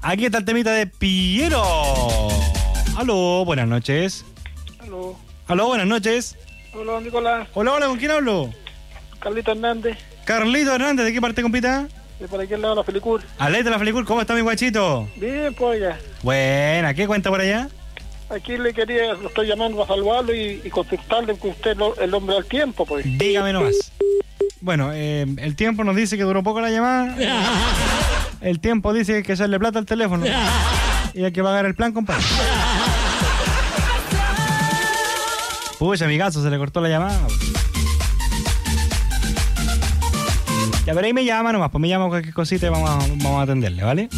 aquí está el temita de Piero. Aló, buenas noches. Aló, buenas noches. Hola, Nicolás. Hola, ¿con quién hablo? Carlito Hernández. Carlito Hernández, ¿de qué parte, compita? De por aquí al lado de la Felicur. Alete de la Felicur, ¿cómo está mi guachito? Bien, pues ya. Buena, ¿qué cuenta por allá? Aquí lo estoy llamando para saludarlo y contestarle que usted es el hombre del tiempo, pues. Dígame nomás. Bueno, el tiempo nos dice que duró poco la llamada. El tiempo dice que hay que echarle plata al teléfono. Y hay que pagar el plan, compadre. Pucha, amigazo, se le cortó la llamada. Ya, pero ahí me llama nomás, pues me llama cualquier cosita y vamos a atenderle, ¿vale?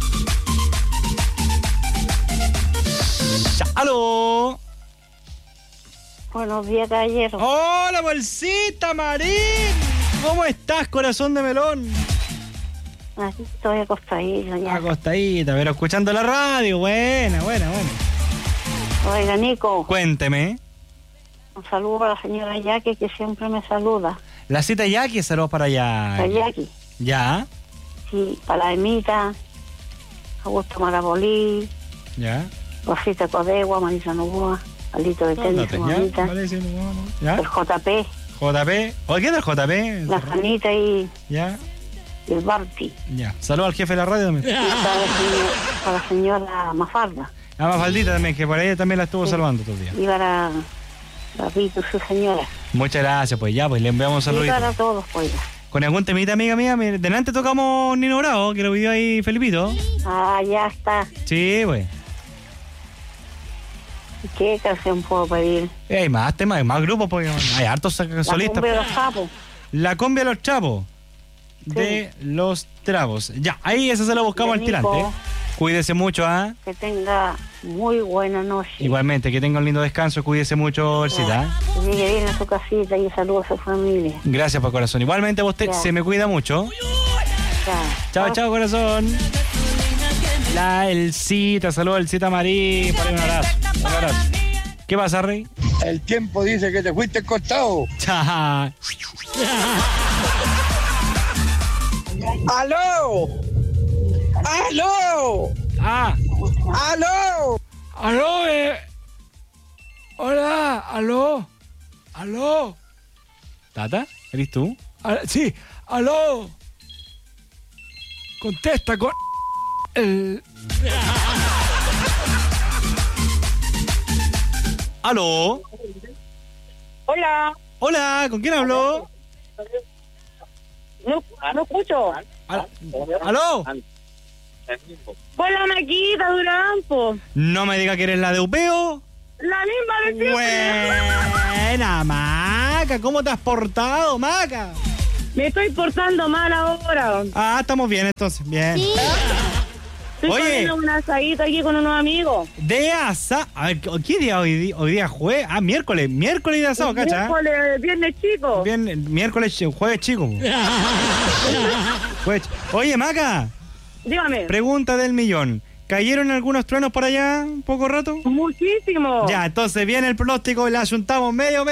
Ya, ¡aló! Buenos días, caballero. ¡Hola, bolsita, Marín! ¿Cómo estás, corazón de melón? Aquí estoy acostadito ya. Acostadita, pero escuchando la radio. Buena. Oiga, Nico. Cuénteme. Un saludo para la señora Jackie, que siempre me saluda. La cita Jackie, saludos para allá. La Jackie. ¿Ya? Sí, para la Emita, Augusto Marabolí, ¿Ya? Rosita Codegua, Marisa Novoa, Alito de Tenis, su mamita. ¿Ya? El JP. JP. ¿O quién es el JP? La Janita y ¿Ya? el Barty. Ya. Saludos al jefe de la radio también. Y para la señora Mafarda. A Mafaldita también, que por ahí también la estuvo saludando todo el día. Y para Rito, su señora. Muchas gracias, pues ya, pues le enviamos un saludito. Y para todos, pues. Con algún temita, amiga mía, delante tocamos Nino Bravo, que lo pidió ahí Felipito. Ah, ya está. Sí, pues. ¿Qué canción puedo pedir? Hay más temas, hay más grupos, porque hay hartos solistas. La cumbia de los sapos. La cumbia de los trapos. De los trapos. Ya, ahí esa se la buscamos al tirante. Cuídese mucho, ¿ah? Que tenga muy buena noche. Igualmente, que tenga un lindo descanso, cuídese mucho, Elcita. Que llegue bien a su casita y saludos a su familia. Gracias por corazón. Igualmente a usted se me cuida mucho. Chao, corazón. La Elcita, saludos Elcita Marín. Por ahí un abrazo. ¿Qué pasa, Rey? El tiempo dice que te fuiste al costado. Chao. ¡Aló! ¡Aló! ¡Ah! ¡Aló! ¡Aló! Hola, aló. ¿Tata? ¿Eres tú? Sí, aló. Contesta con el... ¿Aló? Hola, ¿con quién habló? No escucho. ¿Aló? Hola, Maquita Durampo. No me diga que eres la de Upeo. La misma de siempre. Buena, Maca. ¿Cómo te has portado, Maca? Me estoy portando mal ahora. Ah, estamos bien entonces. Bien. Sí. Estoy comiendo un asadito aquí con unos amigos. De asa. A ver, ¿qué día hoy día jueves? Ah, miércoles de asado, ¿cacha? Miércoles, viernes chico. Miércoles, jueves chico. Oye, Maca. Dígame. Pregunta del millón. ¿Cayeron algunos truenos por allá un poco rato? Muchísimo. Ya, entonces viene el pronóstico y le ajuntamos medio.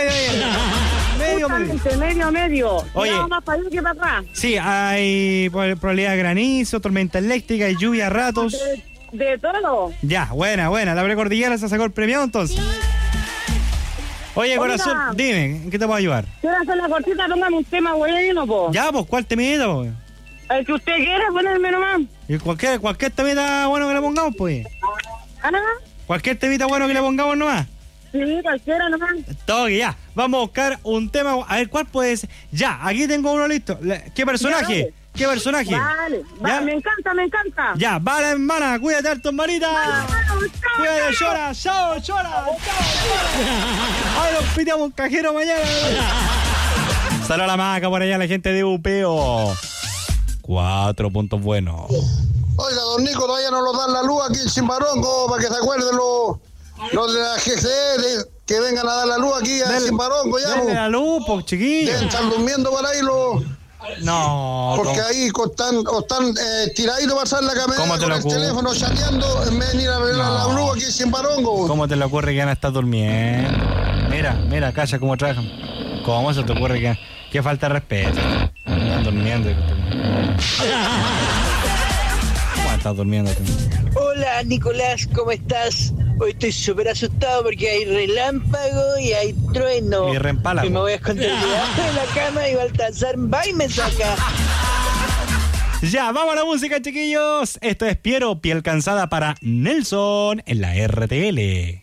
Medio. Oye. No, más para allá que para acá. Sí, hay probabilidad de granizo, tormenta eléctrica y lluvia a ratos. De todo. Ya, buena. La precordillera se sacó el premio entonces. Oye, corazón, dime, ¿en qué te puedo ayudar? Quiero hacer la cortita, póngame un tema bueno, po. Ya, pues, ¿cuál temita, po? El que usted quiera, ponerme nomás. ¿Y cualquier temita bueno que le pongamos, pues? ¿Ah? ¿Cualquier temita bueno que le pongamos nomás? Sí, cualquiera nomás. Toque, ya. Vamos a buscar un tema. A ver, ¿cuál puede ser? Ya, aquí tengo uno listo. ¿Qué personaje? ¿Qué personaje? Vale, me encanta. Ya, vale, hermana, cuídate harto, hermanita. Cuídate, llora, llora. Ay, nos piteamos un cajero mañana. Saludos a la Maca por allá, la gente de Upeo. 4 puntos buenos. Oiga, don Nico, todavía no nos dan la luz aquí en Chimbarongo para que se acuerden los de la GCE que vengan a dar la luz aquí a Chimbarongo. Denle la luz, pues, chiquillos. Están durmiendo por ahí los... No. Porque ahí están tiraditos para pasar la camioneta con el teléfono chateando en vez de venir a ver la luz aquí en Chimbarongo. ¿Cómo te le ocurre que van a estar durmiendo? Mira, calla cómo trabajan. ¿Cómo se te ocurre que falta de respeto? Están durmiendo. estás durmiendo. Hola Nicolás, ¿cómo estás? Hoy estoy súper asustado porque hay relámpago y hay trueno. Y reempálago. Y me voy a esconder debajo de la cama y Baltasar va y me saca. Ya, vamos a la música, chiquillos. Esto es Piero, Piel Cansada para Nelson en la RTL.